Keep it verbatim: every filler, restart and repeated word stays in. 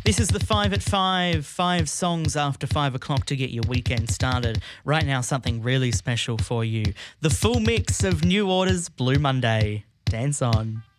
This is the five at five, five songs after five o'clock to get your weekend started. Right now, something really special for you. The full mix of New Order's Blue Monday. Dance on.